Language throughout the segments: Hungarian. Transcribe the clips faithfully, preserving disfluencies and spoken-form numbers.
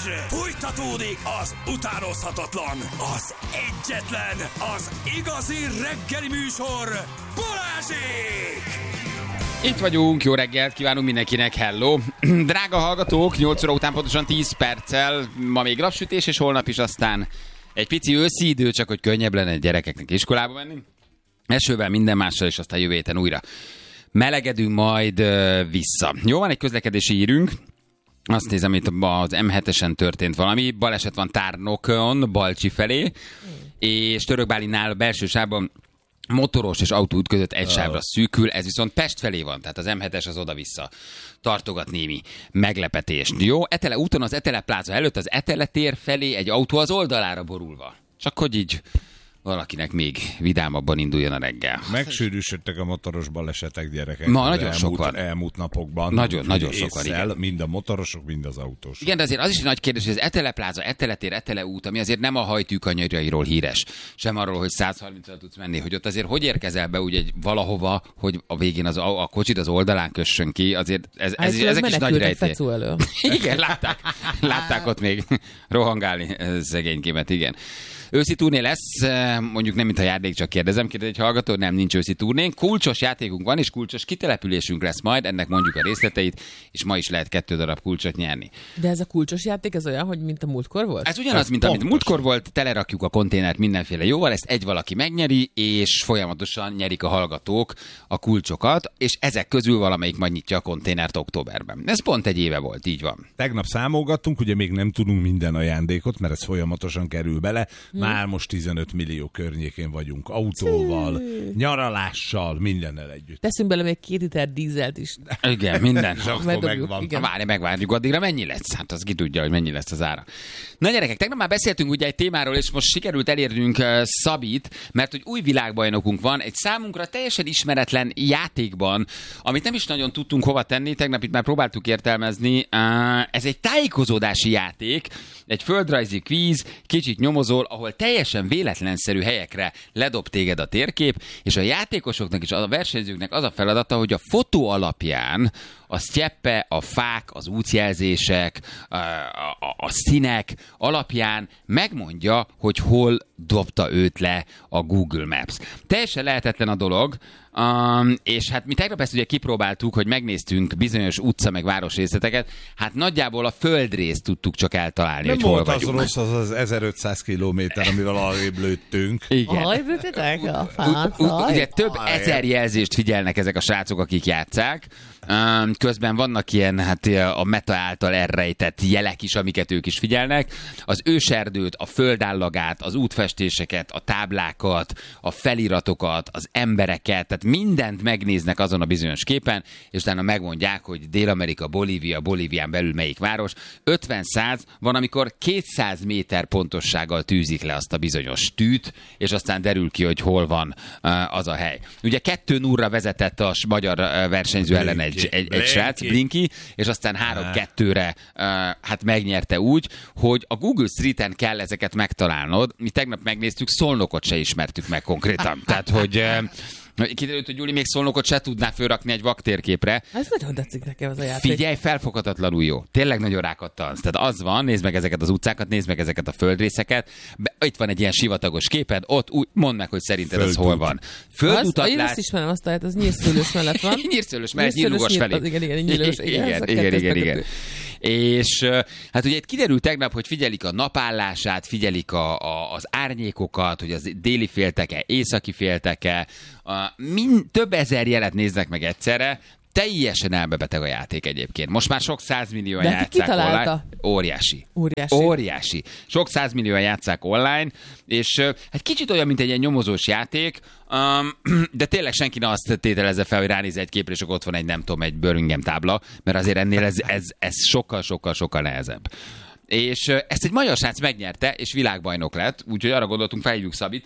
Fújtatódik az utánozhatatlan, az egyetlen, az igazi reggeli műsor, Balázsék! Itt vagyunk, jó reggelt kívánunk mindenkinek, hello! Drága hallgatók, nyolc óra után pontosan tíz perccel, ma még napsütés, és holnap is aztán egy pici őszi idő, csak hogy könnyebb lenne a gyerekeknek iskolába menni. Esővel, minden mással, és aztán jövő héten újra melegedünk majd uh, vissza. Jó, van egy közlekedési hírünk. Azt nézem, itt az em hetesen történt valami. Baleset van Tárnokon, Balcsi felé, mm. és Törökbálinál belső sávban motoros és autóút között egy sávra szűkül, ez viszont Pest felé van, tehát az em hetes az oda-vissza tartogat némi meglepetést. Jó, Etele úton az Etele pláza előtt az Etele tér felé egy autó az oldalára borulva. Csak hogy így valakinek még vidámabban induljon a reggel. Megsűrűsödtek a motoros balesetek, gyerekek. Ma nagyon elmúlt, sok van. Elmúlt napokban. Nagyon, nagyon sok van, igen. Mind a motorosok, mind az autós. Igen, de azért az is egy nagy kérdés, hogy az Etele pláza, Etele tér, Etele út, ami azért nem a hajtűkanyarjairól híres. Sem arról, hogy száz harmincra tudsz menni, hogy ott azért hogy érkezel be úgy egy valahova, hogy a végén az, a, a kocsid az oldalán kössön ki, azért ez, ez, ez, ezek is nagy rejtély. Igen, látták, látták ott még rohangálni szegénykémet, igen. Őszi turné lesz, mondjuk nem mint a játék, csak kérdezem, kérdez egy hallgató, nem, nincs őszi turnénk. Kulcsos játékunk van, és kulcsos kitelepülésünk lesz majd, ennek mondjuk a részleteit, és ma is lehet kettő darab kulcsot nyerni. De ez a kulcsos játék, ez olyan, hogy mint a múltkor volt? Ez ugyanaz, mint amit múltkor volt, telerakjuk a konténert mindenféle jóval, ezt egy valaki megnyeri, és folyamatosan nyerik a hallgatók a kulcsokat, és ezek közül valamelyik majd nyitja a konténert októberben. Ez pont egy éve volt, így van. Tegnap számolgattunk, ugye még nem tudunk minden ajándékot, mert ez folyamatosan kerül bele. Már most tizenöt millió környékén vagyunk, autóval, nyaralással, mindennel együtt. Teszünk bele még két liter dízelt is. Igen, minden. Megvan. Várj, megvárjuk, addigra mennyi lesz? Hát az ki tudja, hogy mennyi lesz az ára. Na gyerekek, tegnap már beszéltünk ugye egy témáról, és most sikerült elérnünk uh, Szabit, mert hogy új világbajnokunk van, egy számunkra teljesen ismeretlen játékban, amit nem is nagyon tudtunk hova tenni, tegnap itt már próbáltuk értelmezni. Uh, ez egy tájékozódási játék, egy földrajzi kvíz, kicsit nyomozol, ahol teljesen véletlenszerű helyekre ledob téged a térkép, és a játékosoknak és a versenyzőknek az a feladata, hogy a fotó alapján a sztyeppe, a fák, az útjelzések, a, a, a színek alapján megmondja, hogy hol dobta őt le a Google Maps. Teljesen lehetetlen a dolog, um, és hát mi tegnap ezt ugye kipróbáltuk, hogy megnéztünk bizonyos utca meg városrészleteket, hát nagyjából a földrészt tudtuk csak eltalálni, nem hogy hol volt vagyunk. az rossz, az az ezerötszáz kilométer, amivel arrébb lőttünk. Igen. Arrébb lőttetek a U- u- ugye több ezer jelzést figyelnek ezek a srácok, akik játsszák. Um, közben vannak ilyen, hát a Meta által elrejtett jelek is, amiket ők is figyelnek. Az őserdőt, a földállagát, az útfestéseket, a táblákat, a feliratokat, az embereket, tehát mindent megnéznek azon a bizonyos képen, és utána megmondják, hogy Dél-Amerika, Bolívia, Bolívián belül melyik város. ötven-száz van, amikor kétszáz méter pontossággal tűzik le azt a bizonyos tűt, és aztán derül ki, hogy hol van uh, az a hely. Ugye kettő nullra vezetett a magyar uh, versenyző ellen egy Egy, egy, egy srác, Blinky, és aztán három-kettőre uh, hát megnyerte úgy, hogy a Google Streeten kell ezeket megtalálnod. Mi tegnap megnéztük, Szolnokot se ismertük meg konkrétan. Tehát, hogy uh, kiderült, hogy Gyuri még Szolnokot se tudná fölrakni egy vaktérképre. Ez nagyon tetszik nekem az a játék. Figyelj, felfoghatatlanul jó. Tényleg nagyon rákattansz. Tehát az van, nézd meg ezeket az utcákat, nézd meg ezeket a földrészeket. Be, itt van egy ilyen sivatagos képed, ott úgy, mondd meg, hogy szerinted az hol van. Földutat lát... Én azt ismerem, azt tehát az Nyírszőlős mellett van. Nyírszőlős mellett, Nyírlugos felé. Igen, igen, nyílős, igen, igen, igen, igen, igen. És hát ugye itt kiderült tegnap, hogy figyelik a napállását, figyelik a, a, az árnyékokat, hogy az déli félteke, északi félteke, mind, több ezer jelet néznek meg egyszerre. Teljesen elbebeteg a játék egyébként. Most már sok százmillióan játsszák online. Óriási. Óriási. Óriási. Sok százmillióan játsszák online, és hát kicsit olyan, mint egy ilyen nyomozós játék, um, de tényleg senki ne azt tételezze fel, hogy ránéz egy képre, és ott van egy, nem tudom, egy Birmingham tábla, mert azért ennél ez, ez, ez sokkal, sokkal, sokkal nehezebb. És ezt egy magyar srác megnyerte, és világbajnok lett, úgyhogy arra gondoltunk, felhívjuk Szabit,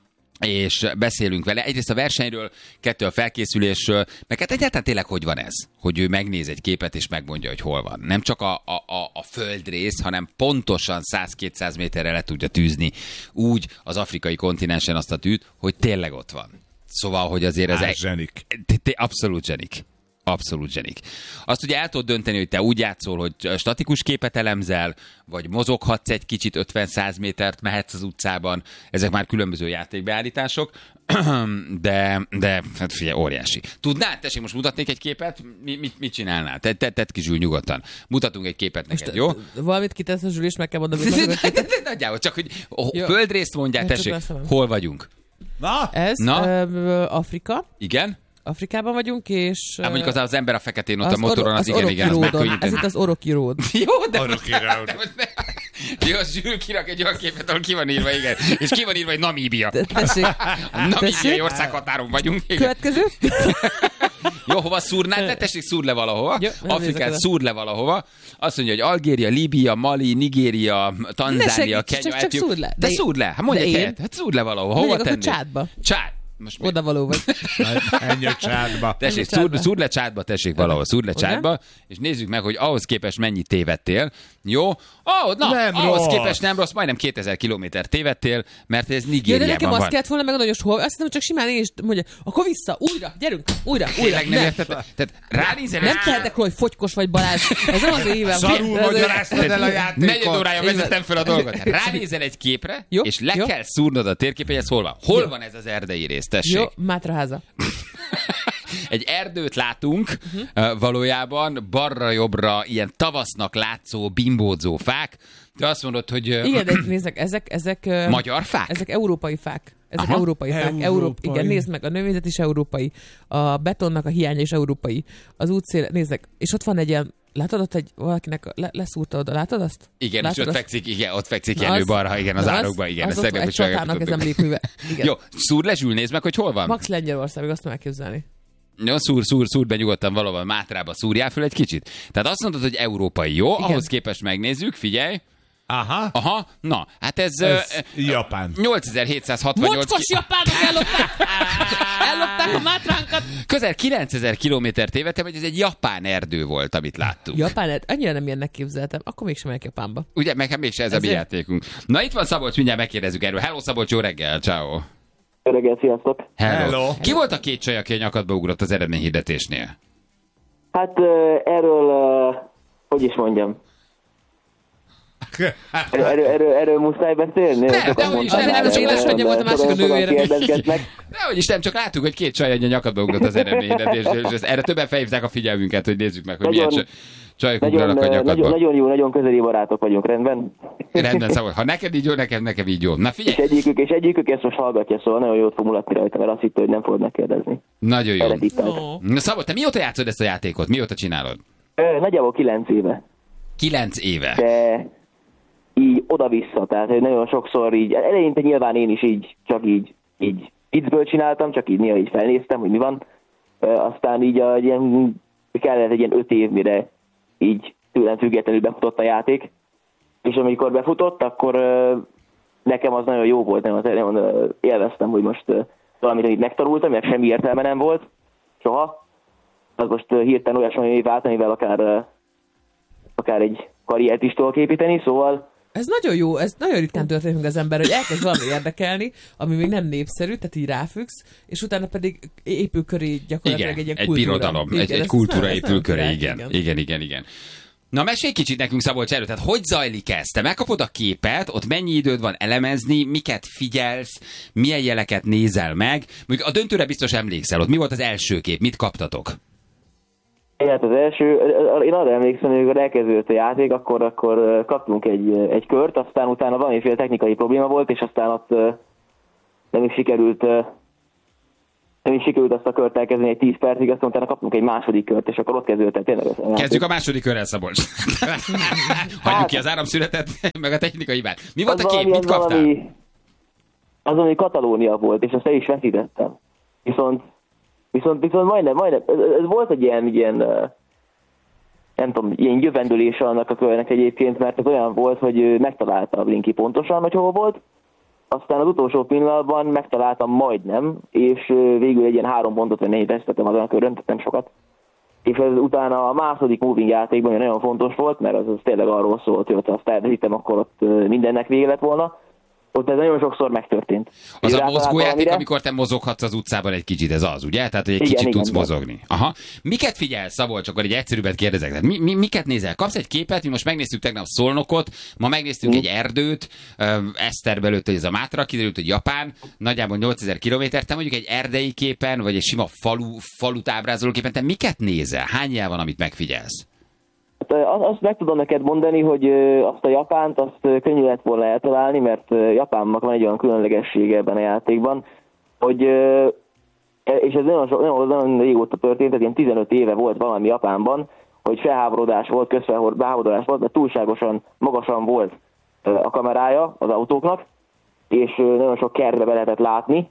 és beszélünk vele. Egyrészt a versenyről, kettő a felkészülésről, meg hát egyáltalán tényleg hogy van ez, hogy ő megnéz egy képet és megmondja, hogy hol van. Nem csak a, a, a földrész, hanem pontosan száz-kétszáz méterre le tudja tűzni úgy az afrikai kontinensen azt a tűt, hogy tényleg ott van. Szóval, hogy azért ez... Á, zsenik. Abszolút zsenik. Abszolút zsenik. Azt ugye el tudod dönteni, hogy te úgy játszol, hogy statikus képet elemzel, vagy mozoghatsz egy kicsit ötven-száz métert, mehetsz az utcában. Ezek már különböző játékbeállítások, de, de hát figyelj, óriási. Tudnád, tessék, most mutatnék egy képet? Mi, mit, mit csinálnál? Te, te, tedd ki, Zsül, nyugodtan. Mutatunk egy képet neked, most, jó? Valamit kitesz a Zsül, és meg kell mondani, hogy nagyjából, csak hogy földrészt mondjál, tessék, hol vagyunk? Na? Ez Na? Ö, Afrika. Igen? Afrikában vagyunk, és... Hát mondjuk az, az ember a feketén ott az a motoron, az, az igen, igen, az megkönnyíteni. Ez itt az Oroki Road. Jó, de... Oroki Road. Jó, Zsül kirak egy olyan képet, ahol ki van írva, igen. És ki van írva, hogy Namíbia. Tessék. Namíbiai országhatáron vagyunk. Igen. Következő. Jó, hova szúrnál? Te tessék, szúr le valahova. Jó, Afrikát szúr le valahova. Azt mondja, hogy Algéria, Líbia, Mali, Nigéria, Tanzánia, Kenya, csak szúr le. De szúr le. Hát mondj egy helyet. Hát szúr le valahova. Hova tenni? Csádba. Csád. Most oda való vagy. Ennyi a Csádba. Tessék, szúr, szúr le Csádba, tessék valahol, szúr le Csádba, és nézzük meg, hogy ahhoz képest mennyit tévedtél. Jó? Oh, na, nem ahhoz rossz. képest nem rossz, majdnem kétezer kilométer tévedtél, mert ez Ja, de Nigériában nekem van. azt kellett volna megmondani, hogy hol. Azt hiszem, csak simán én is mondja, akkor vissza, újra, gyerünk, újra, újra. Tényleg nem érted? Tehát ránézel, Nem tehetek róla, hogy fogykos vagy Balázs. Ez nem az évem. Szarul magyaráztad el a játékot. Negyed órája vezettem fel a dolgot. Ránézel egy képre, Jó, és le jó. kell szúrnod a térképet, hogy ez hol van. Hol Jó. van ez az erdei rész, tessék? Jó, Mátraháza. Egy erdőt látunk, uh-huh. valójában, balra-jobbra ilyen tavasznak látszó, bimbódzó fák. Te azt mondod, hogy... Uh, Igen, de nézzek, ezek, ezek... uh, Magyar fák? Ezek európai fák. Ezek Aha. európai fák. Európai. Európ, igen, nézd meg, a növényzet is európai. A betonnak a hiánya is európai. Az útszél, nézzek, és ott van egy ilyen, látod ott egy, valakinek le, leszúrta oda, látod azt? Igen, látod és ott azt? fekszik, igen, ott fekszik Na Jenő az- balra, igen, az na árokban, igen. Az ezt ott tegnap egy is csatának ez megállapítottuk. emlékműve. Igen. Jó, szúr le, Zsül, nézd meg, hogy hol van. Max Lengyelország, azt tudom elképzelni. Jó, szúr, szúr, szúr be nyugodtan valahol Mátrába, szúrjál föl egy kicsit. Tehát azt mondod, hogy európai, jó? Igen. Ahhoz képest megnézzük, figyelj. Aha. Aha, na, hát ez, Ez uh, Japán. nyolcezer-hétszázhatvannyolc Mocskos japánok ellopták! Ellopták a mátránkat! közel kilencezer kilométer tévedtem, hogy ez egy japán erdő volt, amit láttuk. Japán, annyira nem ilyennek képzeltem. Akkor mégsem megyek Japánba. Ugye, meg hát mégse ez a mi Ezért- játékunk. Na itt van Szabolcs, mindjárt megkérdezzük erről. Hello Szabolcs, jó reggel, ciao. Jó reggelt, sziasztok! Hello. Hello. Ki volt a két csaj, aki a nyakadba ugrott az eredményhirdetésnél? Hát ö, erről, ö, hogy is mondjam, erről, erről, erről, erről muszáj beszélni? Nem, Sokan dehogy is, mondták, nem, nem, erről az édesanyja volt a másik a sokan nővére. kérdezgetnek. Dehogy is nem, csak láttuk, hogy két csaj a nyakadba ugrott az eredményhirdetésnél, és ezt- erre többen felhívták a figyelmünket, hogy nézzük meg, hogy milyen Nagyon- csaj- csajok Nagyon, ugranak a ö, nagyon, nyakadba. nagyon jó, nagyon közeli barátok vagyunk, rendben? Rendben, Szabolcs, ha neked így jó, nekem, nekem így jó. Na És figyelj, egyikük, és egyikük ezt most hallgatja, szóval nagyon jót fog mulatni rajta, mert azt hitte, hogy nem fogod megkérdezni. nagyon jó. Erre tippelt. No. Na Szabolcs, te mióta játszod ezt a játékot? Mióta csinálod? Ö, Nagyjából kilenc éve, Kilenc éve. de így oda-vissza, tehát hogy nagyon sokszor így, eleinte nyilván én is így, csak így, így viccből csináltam, csak így néha így felnéztem, hogy mi van. Ö, Aztán így a, ilyen, kellett egy ilyen öt év, mire így tőlem függetlenül befutott a játék. És amikor befutott, akkor ö, nekem az nagyon jó volt, nem, az, nem, ö, élveztem, hogy most ö, valamit, amit megtanultam, mert semmi értelme nem volt, soha. Az most ö, hirtelen olyasmi vált, amivel akár, ö, akár egy karriert is tudok építeni, szóval Ez nagyon jó, ez nagyon ritkán történik meg az ember, hogy elkezd valami érdekelni, ami még nem népszerű, tehát így ráfüggsz, és utána pedig épül köré gyakorlatilag Igen, egy ilyen egy kultúra. birodalom, Igen, egy, egy ez- kultúra ez épül nagyon köré, király, igen. Igen, igen, igen. Na mesélj kicsit nekünk, Szabolcs, erről, tehát hogy zajlik ez? Te megkapod a képet, ott mennyi időd van elemezni, miket figyelsz, milyen jeleket nézel meg? Mondjuk a döntőre biztos emlékszel, ott mi volt az első kép, mit kaptatok? Hát az első, én arra emlékszem, hogy amikor elkezdődött a játék, akkor, akkor kaptunk egy, egy kört, aztán utána valamiféle technikai probléma volt, és aztán ott nem is sikerült, nem is sikerült azt a kört elkezdeni egy tíz percig, aztán utána kaptunk egy második kört, és akkor ott kezdődött el tényleg. a játék. Kezdjük a második körrel, Szabolcs. Hagyjuk ki az áramszünetet, meg a technikai hibát. Mi volt a Az kép, valami- mit az kaptál? Valami, az valami Katalónia volt, és azt el is veszítettem. Viszont, viszont, viszont majdnem, majdnem, ez, ez volt egy ilyen, ilyen ö, nem tudom, ilyen jövendőlése annak a körnek egyébként, mert ez olyan volt, hogy ő megtalálta a Blinky pontosan, hogy hol volt, aztán az utolsó pillanatban megtaláltam majdnem, és ö, végül egy ilyen három pontot, vagy négy vesztettem azon a körön, tehát nem sokat. És ez utána a második moving játékban nagyon fontos volt, mert az, az tényleg arról szólt, hogy ha azt elveszítem, akkor ott ö, mindennek vége lett volna. ott ez nagyon sokszor megtörtént. Az Ő a mozgójáték, valamire... amikor te mozoghatsz az utcában egy kicsit, ez az, ugye? Tehát, hogy egy Igen, kicsit igen, tudsz igen. mozogni. Aha. Miket figyelsz, Szabolcs, akkor egy egyszerűbbet kérdezek. Tehát mi, mi, miket nézel? Kapsz egy képet, mi most megnéztük tegnap Szolnokot, ma megnéztünk Mm. egy erdőt, Eszterbe előtt, hogy ez a Mátra, kiderült, hogy Japán, nagyjából nyolcezer kilométer, te mondjuk egy erdei képen, vagy egy sima falu, falut ábrázoló képen, te miket nézel? Hány jel van, amit megfigyelsz? Azt meg tudom neked mondani, hogy azt a Japánt, azt könnyű lett volna eltalálni, mert Japánnak van egy olyan különlegessége ebben a játékban, hogy, és ez nagyon, nagyon, nagyon régóta történt, tehát ilyen tizenöt éve volt valami Japánban, hogy felháborodás volt, közfelháborodás volt, mert túlságosan magasan volt a kamerája az autóknak, és nagyon sok kertbe be lehetett látni,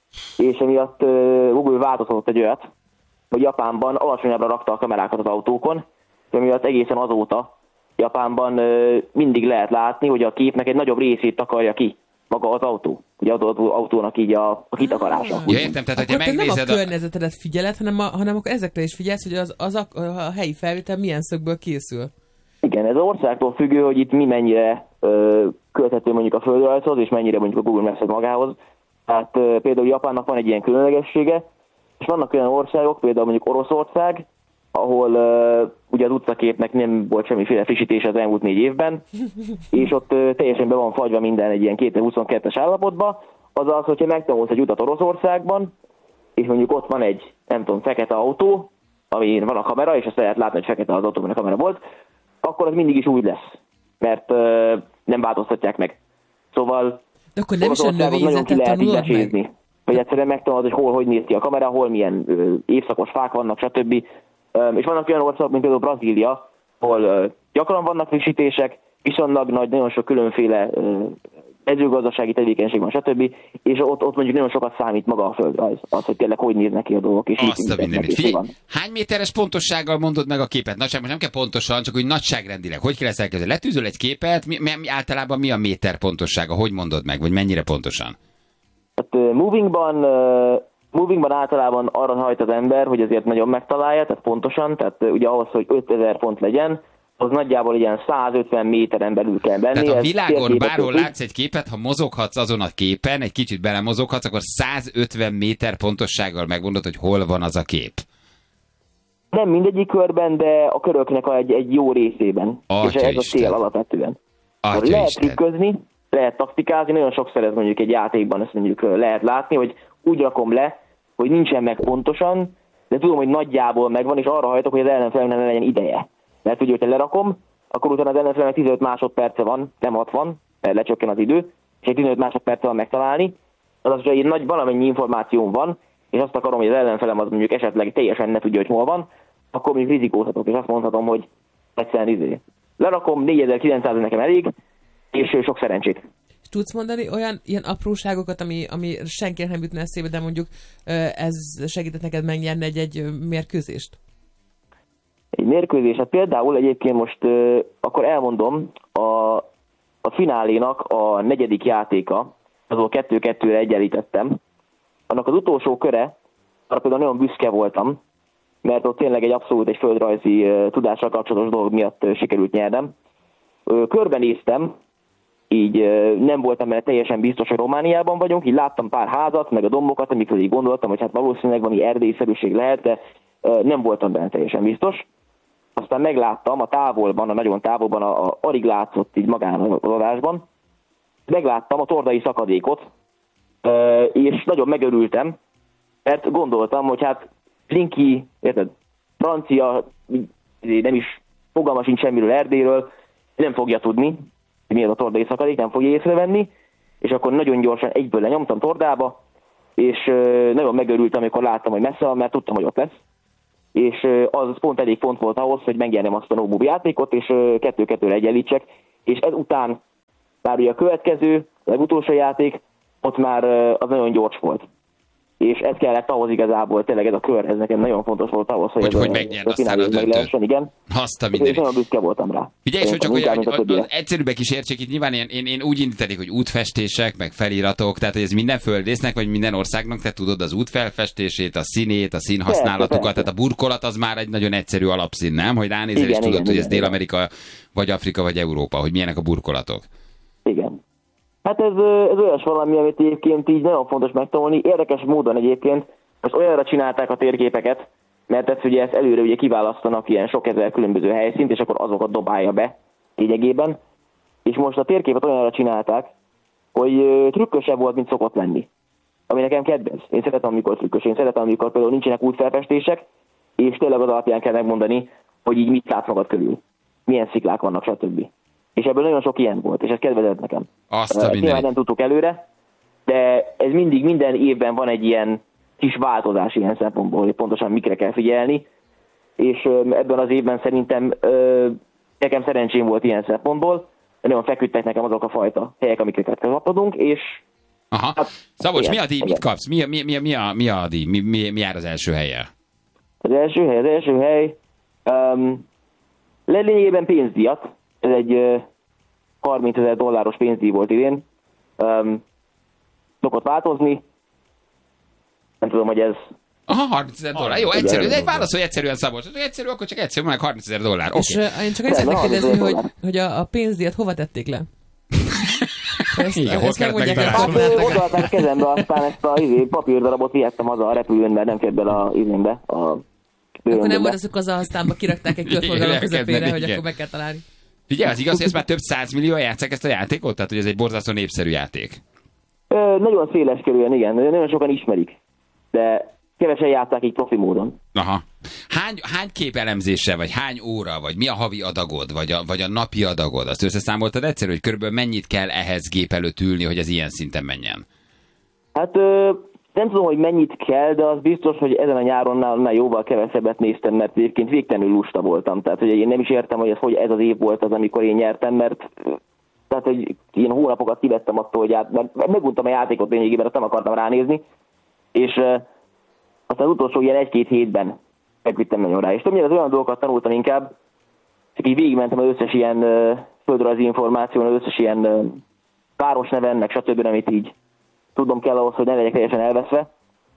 és emiatt Google változtatott egy olyat, hogy Japánban alacsonyabbra rakta a kamerákat az autókon, miatt egészen azóta Japánban ö, mindig lehet látni, hogy a képnek egy nagyobb részét takarja ki maga az autó. Ugye az autónak így a, a kitakarása. Ja, értem, tehát, hogyha Akkor te nem a megnézed... A... környezetedet figyeled, hanem, a, hanem akkor ezekre is figyelsz, hogy az, az a, a helyi felvétel milyen szögből készül. Igen, ez az országtól függő, hogy itt mi mennyire ö, költhető mondjuk a földrajzhoz, és mennyire mondjuk a Google Maps magához. Tehát ö, például Japánnak van egy ilyen különlegessége, és vannak olyan országok, például mondjuk Oroszország, ahol uh, ugye az utcaképnek nem volt semmiféle frissítése az elmúlt négy évben, és ott uh, teljesen be van fagyva minden egy ilyen kétezer-huszonkettes állapotba, azaz, hogyha megtanulsz egy utat Oroszországban, és mondjuk ott van egy, nem tudom, fekete autó, amin van a kamera, és azt lehet látni, hogy fekete az autó, amin a kamera volt, akkor az mindig is úgy lesz, mert uh, nem változtatják meg. Szóval de akkor nem is a növényzetet tanulod meg? Vagy egyszerűen megtanulod, hogy hol, hogy néz ki a kamera, hol milyen ö, évszakos fák vannak, stb. Ö, és vannak olyan országok, mint például Brazília, ahol ö, gyakran vannak frissítések, viszonylag nagy, nagyon sok különféle ö, mezőgazdasági tevékenység van, stb. És ott, ott mondjuk nagyon sokat számít maga a földrajz, az, hogy tényleg hogy néznek ki a dolgok. És azt a mindenit. Figyelj, hány méteres pontossággal mondod meg a képet? Nagyság, most nem kell pontosan, csak úgy nagyságrendileg. Hogy kell ezt elkezdeni? Letűzöl egy képet, mi, mi, általában mi a méter pontossága? Hogy mondod meg, vagy mennyire pontosan? Hát uh, movingban, uh, movingban általában arra hajt az ember, hogy azért nagyon megtalálja, tehát pontosan, tehát uh, ugye ahhoz, hogy ötezer pont legyen, az nagyjából ilyen százötven méteren belül kell benni. Tehát a világon bárhol látsz egy képet, ha mozoghatsz azon a képen, egy kicsit belemozoghatsz, akkor százötven méter pontossággal megmondod, hogy hol van az a kép. Nem mindegyik körben, de a köröknek egy, egy jó részében. Atya és ez Isten. a cél alapvetően. Atya lehet Isten. trükközni, lehet taktikázni, nagyon sokszor ez mondjuk egy játékban ezt mondjuk lehet látni, hogy úgy rakom le, hogy nincsen meg pontosan, de tudom, hogy nagyjából megvan, és arra hajtok, hogy az ellenfelemnek ne legyen ideje. Mert ugye, hogyha lerakom, akkor utána az ellenfelemnek tizenöt másodperce van, nem hatvan, mert lecsökken az idő, és egy tizenöt másodperce van megtalálni. Azaz, hogy egy nagy valamennyi információm van, és azt akarom, hogy az ellenfelem az mondjuk esetleg teljesen ne tudja, hogy hol van, akkor mondjuk rizikózhatok, és azt mondhatom, hogy egyszerűen izé. Lerakom, négyezer-kilencszáz nekem elég, és sok szerencsét. Tudsz mondani olyan ilyen apróságokat, ami, ami senkinek nem jutna eszébe, de mondjuk ez segített neked megnyerni egy-egy mérkőzést? Egy mérkőzés, hát például egyébként most uh, akkor elmondom, a, a finálénak a negyedik játéka, azon kettő-kettőre egyenlítettem. Annak az utolsó köre, arra például nagyon büszke voltam, mert ott tényleg egy abszolút egy földrajzi uh, tudással kapcsolatos dolog miatt uh, sikerült nyernem. Uh, körbenéztem, így uh, nem voltam benne teljesen biztos, hogy Romániában vagyunk, így láttam pár házat, meg a dombokat, amikről így gondoltam, hogy hát valószínűleg valami erdélyszerűség lehet, de uh, nem voltam benne teljesen biztos. Aztán megláttam a távolban, a nagyon távolban, a, a, alig látszott így magán a adásban, megláttam a tordai szakadékot, uh, és nagyon megörültem, mert gondoltam, hogy hát Linky, érted, francia, nem is fogalma sincs semmiről Erdélyről, nem fogja tudni, hogy milyen a tordai szakadék, nem fogja észrevenni, és akkor nagyon gyorsan egyből lenyomtam tordába, és uh, nagyon megörültem, amikor láttam, hogy messze van, mert tudtam, hogy ott lesz. És uh, az pont elég pont volt ahhoz, hogy megnyernem azt a no-move játékot, és uh, kettő-kettőre egyenlítsek, és ezután már ugye a következő, a legutolsó játék, ott már uh, az nagyon gyors volt. És ez kellett ahhoz igazából, tényleg ez a kör, ez nekem nagyon fontos volt ahhoz, hogy, hogy, ez hogy a, megnyerd a aztán a döntőt. Igen. Azt a És mindenit. nagyon büszke voltam rá. Figyelj, hogy csak hogy, Inkább, hogy, mint a hogy többiek. az egyszerűbbek is értsék, itt nyilván én, én, én úgy indítanék, hogy útfestések, meg feliratok, tehát hogy ez minden földrésznek, vagy minden országnak, te tudod az útfelfestését, a színét, a színhasználatukat, Persze, tehát a burkolat az már egy nagyon egyszerű alapszín, nem? Hogy ránézel Igen, és tudod, igen, hogy ez igen, Dél-Amerika, vagy Afrika, vagy Európa, hogy milyenek a burkolatok. Igen. Hát ez, ez olyas valami, amit egyébként így nagyon fontos megtanulni. Érdekes módon egyébként most olyanra csinálták a térképeket, mert ez ugye ezt előre ugye kiválasztanak ilyen sok ezer különböző helyszínt, és akkor azokat dobálja be lényegében. És most a térképet olyanra csinálták, hogy trükkösebb volt, mint szokott lenni. Ami nekem kedvenc. Én szeretem, amikor trükkös. Én szeretem, amikor például nincsenek útfelfestések, és tényleg az alapján kell megmondani, hogy így mit látsz magad körül. Milyen sziklák vannak, stb. És ebből nagyon sok ilyen volt, és ez kedvezett nekem. Azt a Nyilván nem tudtuk előre, de ez mindig, minden évben van egy ilyen kis változás ilyen szempontból, hogy pontosan mikre kell figyelni, és ebben az évben szerintem nekem szerencsém volt ilyen szempontból, de nagyon feküdtek nekem azok a fajta helyek, amiket kapodunk, és Aha. Hát, Szabolcs, igen, mi a díj? igen. Mit kapsz? Mi, mi, mi, mi, a, mi a díj? Mi, mi, mi jár az első helyen? Az első hely, az első hely um, lényegében pénzdíjat. Ez egy uh, harmincezer dolláros pénzdíj volt idén. Um, szokott változni. Nem tudom, hogy ez... Aha, harmincezer dollár. Jó, egyszerű. De egy válaszolj egyszerűen, Szabolcs. Egyszerű, akkor csak egyszerű, meg harmincezer dollár. Oké. És Okay. uh, én csak azt De, szeretnék na, kérdezni, az hogy, dollár. hogy a, a pénzdíjat hova tették le? Ezt, Igen, hol ezt kellett megmondják el, megtalálni? Hát hogy odaadták a kezembe, aztán ezt a izé, papírdarabot vihettem haza a repülőn, mert nem fért bele a izénbe. A Akkor nem bőröndbe. volt az, hogy az aztánba kirakták egy körforgalom Igen, közepére, igen, hogy igen. akkor meg kell találni. Figyelj, az igaz, hogy ezt már több százmillióan játszák ezt a játékot? Tehát, hogy ez egy borzasztó népszerű játék. Ö, nagyon széles körülön, igen. Nagyon sokan ismerik. De kevesen játszák így profi módon. Aha. Hány, hány képelemzéssel, vagy hány óra, vagy mi a havi adagod, vagy a, vagy a napi adagod? Azt összeszámoltad egyszerű, hogy körülbelül mennyit kell ehhez gép előtt ülni, hogy ez ilyen szinten menjen? Hát ö, nem tudom, hogy mennyit kell, de az biztos, hogy ezen a nyáron nál jóval kevesebbet néztem, mert egyébként végtelenül lusta voltam. Tehát, hogy én nem is értem, hogy ez, hogy ez az év volt az, amikor én nyertem, mert tehát, hogy ilyen hónapokat kivettem attól, hogy át, mert meguntam a játékot lényegében, mert azt nem akartam ránézni, és ö, aztán az utolsó ilyen egy-két hétben megvittem nagyon rá. És többnyire az olyan dolgokat tanultam inkább, csak így végigmentem az összes ilyen uh, földrajzi információn, az összes ilyen uh, városneven, meg stb., amit így tudnom kell ahhoz, hogy ne legyek teljesen elveszve.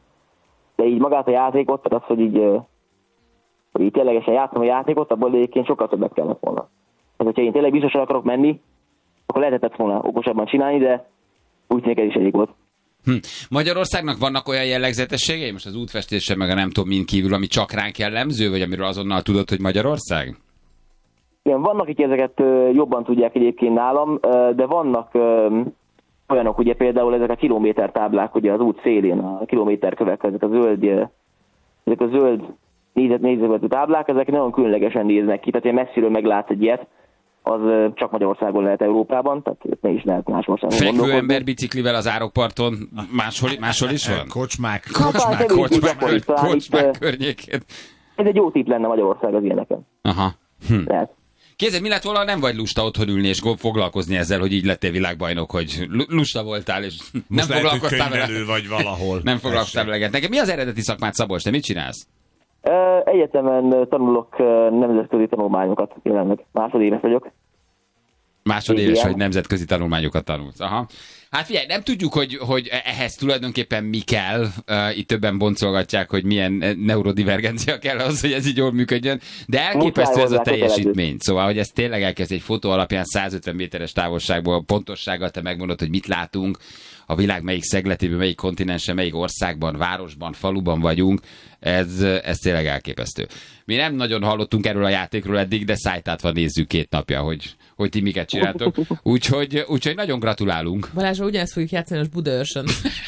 De így magát a játékot, tehát az, hogy így, uh, hogy így ténylegesen játszom a játékot, abból egyébként sokkal többet kellett volna. Tehát, hogyha én tényleg biztosan akarok menni, akkor lehetett volna okosabban csinálni, de úgy tűnik ez is elég volt. Hm. Magyarországnak vannak olyan jellegzetességei, most az útfestése meg a nem tudom min kívül, ami csak ránk jellemző, vagy amiről azonnal tudod, hogy Magyarország? Igen, vannak, akik ezeket ö, jobban tudják egyébként nálam, ö, de vannak ö, olyanok, ugye például ezek a kilométertáblák, ugye az út szélén, a kilométerkövek, ezek a zöld, ö, ezek a zöld nézet, nézetű táblák, ezek nagyon különlegesen néznek ki, tehát ilyen messziről meglátsz egy ilyet, az ö, csak Magyarországon lehet Európában, tehát ne is lehet más országon Fekvő gondolkodni. ember biciklivel az árokparton máshol, máshol is van? Kocsmák, Hát, kocsmák, kevés kocsmák. Kocsmák, gyakori, talán itt, kocsmák ö, környékén. Ez egy jó tipp lenne Magyarország az ilyeneken. Aha. Hm. Lehet. Képzeld, mi lett volna, ha nem vagy lusta otthon ülni és foglalkozni ezzel, hogy így lettél világbajnok, hogy lu- lusta voltál, és nem Most lehet, hogy foglalkoztál vele. könyvelő vagy valahol. Nem foglalkoztál vele. Nekem mi az eredeti szakmád, Szabolcs? Te mit csinálsz? Ö, Egyetemen tanulok ö, nemzetközi tanulmányokat jelenleg. Másodéves vagyok. Másodéves, Igen. hogy nemzetközi tanulmányokat tanulsz. Aha. Hát figyelj, nem tudjuk, hogy, hogy ehhez tulajdonképpen mi kell. Uh, itt többen boncolgatják, hogy milyen neurodivergencia kell az, hogy ez így jól működjön. De elképesztő ez a hozzá teljesítmény. Szóval, hogy ez tényleg elkezd egy fotó alapján százötven méteres távolságból pontossággal te megmondod, hogy mit látunk, a világ melyik szegletében, melyik kontinensen, melyik országban, városban, faluban vagyunk. Ez, ez tényleg elképesztő. Mi nem nagyon hallottunk erről a játékról eddig, de szájtátva nézzük két napja, hogy, hogy ti miket csináltok. Úgyhogy, úgyhogy nagyon gratulálunk. Balázsra ugyanezt fogjuk játszani most Budaörsön.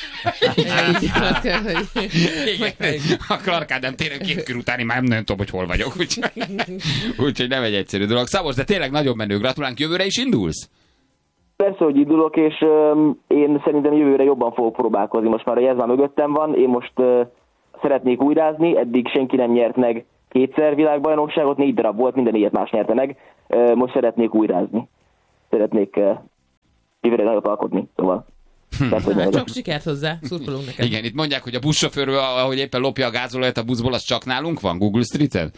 Igen, a Clark Ádám téren két kör utáni már nem nagyon tudom, hogy hol vagyok. Úgyhogy, úgyhogy nem egy egyszerű dolog. Szabolcs, de tényleg nagyon menő. Gratulálunk, jövőre is indulsz? Persze, hogy indulok, és um, én szerintem jövőre jobban fogok próbálkozni. Most már ez már mögöttem van, én most uh, szeretnék újrázni, eddig senki nem nyert meg kétszer világbajnokságot, négy darab volt, minden ilyet más nyerte meg. Uh, most szeretnék újrázni. Szeretnék uh, jövőre nagyot alkotni, szóval. Persze, hogy Hát, nem sok sikert hozzá, szurkolunk neked. Igen, itt mondják, hogy a buszsofőr, ahogy éppen lopja a gázolajat a buszból, az csak nálunk van, Google Street-en?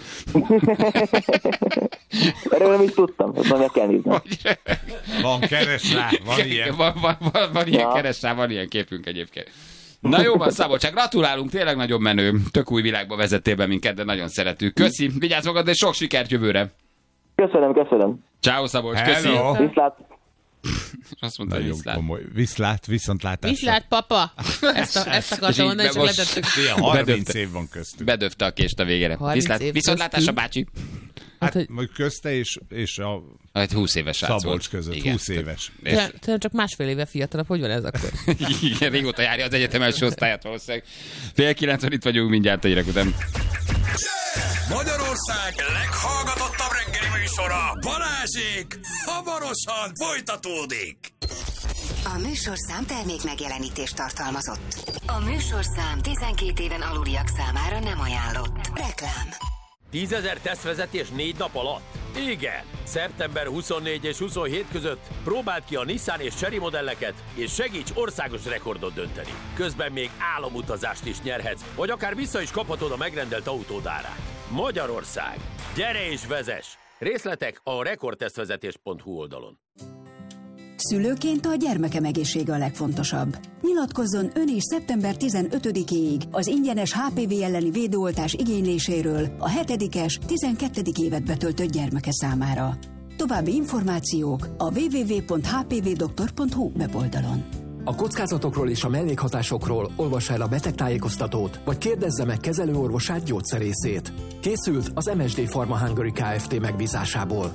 Erről nem is tudtam, ezt meg kell nézni. Van, keres rá, van ilyen. Van, van, van, van ilyen Ja. keres rá, van ilyen képünk egyébként. Na jó van, Szabolcs, csak gratulálunk, tényleg nagyon menő. Tök új világba vezettél be minket, de nagyon szeretünk. Köszi, vigyázz magad, és sok sikert jövőre. Köszönöm, köszönöm. Ciao Szabolcs, köszi. Hello. Viszlát. És azt mondta, hogy Nagyon viszlát. komoly. Viszlát, viszontlátásra. Viszlát, papa! Ezt, a, ezt akartam mondani, és most- letettük. harminc Bedöfte. év van köztük. Bedöfte a kést a végére. harminc Viszlát, év viszontlátásra, köztünk. bácsi. Hát, hogy- hogy közte és, és a Hát húsz éves srác Szabolcs volt. között, Igen. húsz éves. És, Te- te csak másfél éve fiatalabb, hogy van ez akkor? igen, régóta járja az egyetem első osztályát valószínűleg. Fél kilencven itt vagyunk, mindjárt a hírek után. Magyarország leghallgatottabb reggeli műsora, Balázsék, hamarosan folytatódik. A műsorszám termék megjelenítést tartalmazott. A műsorszám tizenkét éven aluliak számára nem ajánlott. Reklám. tízezer tesztvezetés négy nap alatt? Igen! szeptember huszonnégy és huszonhét között próbáld ki a Nissan és Chery modelleket, és segíts országos rekordot dönteni. Közben még álomutazást is nyerhetsz, vagy akár vissza is kaphatod a megrendelt autód árát. Magyarország! Gyere és vezess! Részletek a rekordtesztvezetés pont hu oldalon. Szülőként a gyermekem egészsége a legfontosabb. Nyilatkozzon ön is szeptember tizenötödikéig az ingyenes há pé vé elleni védőoltás igényléséről a hetedikes, tizenkettedik évet betöltött gyermeke számára. További információk a double-u double-u double-u pont h p v doktor pont h u weboldalon. A kockázatokról és a mellékhatásokról olvassa el a betegtájékoztatót, vagy kérdezze meg kezelőorvosát, gyógyszerészét. Készült az em es dé Pharma Hungary Kft. Megbízásából.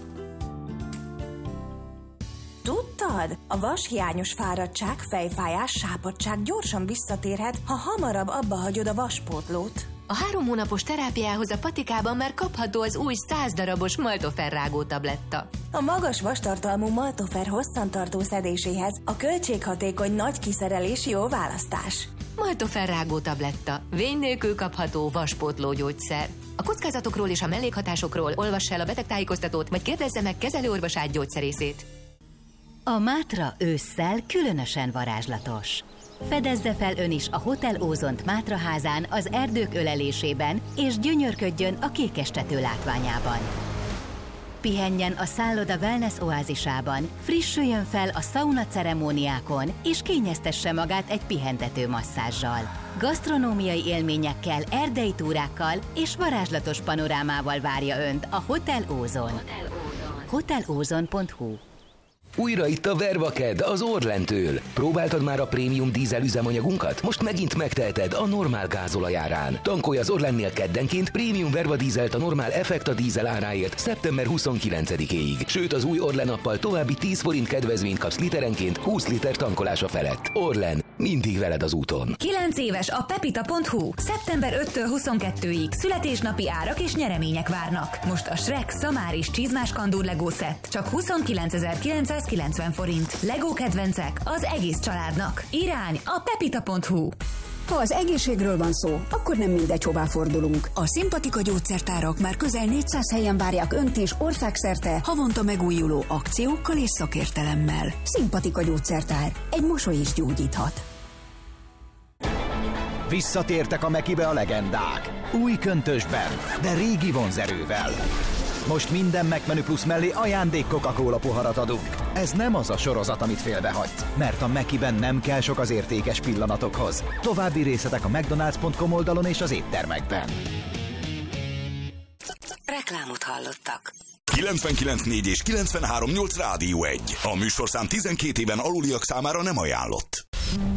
Tudtad? A vashiányos fáradtság, fejfájás, sápadtság gyorsan visszatérhet, ha hamarabb abba hagyod a vaspótlót. A három hónapos terápiához a patikában már kapható az új száz darabos Maltofer rágó tabletta. A magas vastartalmú Maltofer hosszantartó szedéséhez a költséghatékony nagy kiszerelés jó választás. Maltofer rágó tabletta. Vény nélkül kapható vaspótló gyógyszer. A kockázatokról és a mellékhatásokról olvassa el a betegtájékoztatót, vagy kérdezze meg kezelőorvosát, gyógyszerészét. A Mátra ősszel különösen varázslatos. Fedezze fel ön is a Hotel Ózont Mátraházán az erdők ölelésében, és gyönyörködjön a kékestető látványában. Pihenjen a szálloda wellness oázisában, frissüljön fel a szauna ceremóniákon, és kényeztesse magát egy pihentető masszázsal. Gasztronómiai élményekkel, erdei túrákkal és varázslatos panorámával várja önt a Hotel Ózon. hotel ózon pont hu. Újra itt a Vervaked az Orlentől. Próbáltad már a prémium dízel üzemanyagunkat? Most megint megteheted a normál gázolajárán. Tankolj az Orlennél keddenként prémium Verva dízelt a normál Effekta dízel áráért szeptember huszonkilencedikéig. Sőt, az új Orlen appal további tíz forint kedvezményt kapsz literenként húsz liter tankolása felett. Orlen, mindig veled az úton. kilenc éves a pepita pont hu. szeptember ötödikétől huszonkettődikéig születésnapi árak és nyeremények várnak. Most a Shrek Szamáris csizmás kandúr Lego set csak huszonkilencezer-kilencszázkilencven forint. Lego kedvencek az egész családnak. Irány a pepita pont hu. Ha az egészségről van szó, akkor nem mindegy, hová fordulunk. A Szimpatika gyógyszertárak már közel négyszáz helyen várják önt is országszerte havonta megújuló akciókkal és szakértelemmel. Szimpatika gyógyszertár. Egy mosoly is gyógyíthat. Visszatértek a Mekibe a legendák. Új köntösben, de régi vonzerővel. Most minden McMenü Plus mellé ajándék Coca-Cola poharat adunk. Ez nem az a sorozat, amit félbehagysz, mert a Mekiben nem kell sok az értékes pillanatokhoz. További részletek a mcdonalds pont com oldalon és az éttermekben. Reklámot hallottak. kilencvenkilenc négy és kilencvenhárom nyolc Rádió egy. A műsorszám tizenkét éven aluliak számára nem ajánlott.